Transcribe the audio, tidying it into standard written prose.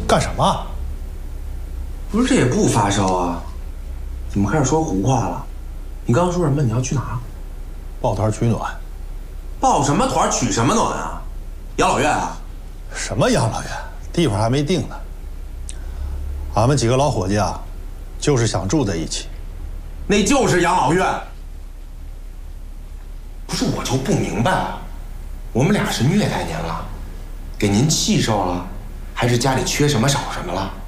干什么？ 不是，这也不发烧啊，怎么开始说胡话了？你刚刚说什么？你要去哪？ 抱团取暖。 抱什么团取什么暖啊？养老院啊？ 什么养老院？地方还没定呢。俺们几个老伙计啊，就是想住在一起。 那就是养老院。不是，我就不明白了，我们俩是虐待您了，给您气受了，还是家里缺什么少什么了？